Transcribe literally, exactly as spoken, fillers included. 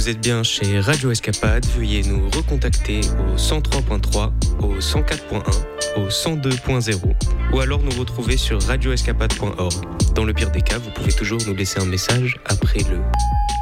vous êtes bien chez Radio Escapade, veuillez nous recontacter au cent trois point trois, au cent quatre point un, au cent deux point zéro ou alors nous retrouver sur radio escapade point org. Dans le pire des cas, vous pouvez toujours nous laisser un message après le